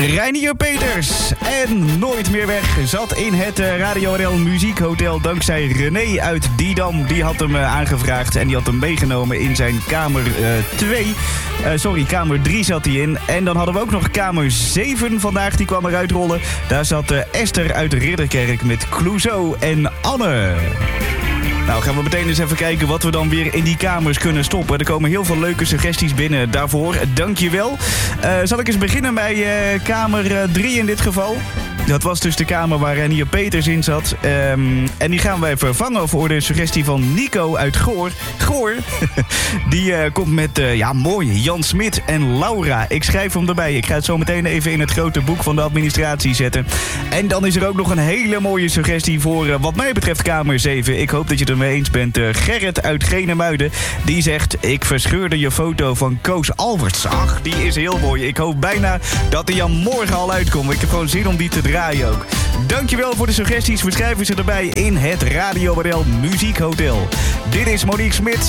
Reinier Peters en Nooit meer weg zat in het Radio NL Muziekhotel dankzij René uit Didam. Die had hem aangevraagd en die had hem meegenomen in zijn kamer 2. Kamer 3 zat hij in. En dan hadden we ook nog kamer 7 vandaag, die kwam eruit rollen. Daar zat Esther uit Ridderkerk met Clouseau en Anne. Nou, gaan we meteen eens even kijken wat we dan weer in die kamers kunnen stoppen. Er komen heel veel leuke suggesties binnen daarvoor. Dankjewel. Zal ik eens beginnen bij kamer 3 in dit geval? Dat was dus de kamer waar Reinier Peters in zat. En die gaan wij vervangen voor de suggestie van Nico uit Goor. Die komt met, mooi, Jan Smit en Laura. Ik schrijf hem erbij. Ik ga het zo meteen even in het grote boek van de administratie zetten. En dan is er ook nog een hele mooie suggestie voor wat mij betreft kamer 7. Ik hoop dat je het ermee eens bent. Gerrit uit Genemuiden. Die zegt, ik verscheurde je foto van Koos Alberts. Ach, die is heel mooi. Ik hoop bijna dat die Jan morgen al uitkomt. Ik heb gewoon zin om die te draaien ook. Dankjewel voor de suggesties. We schrijven ze erbij in het Radio NL Muziekhotel. Dit is Monique Smit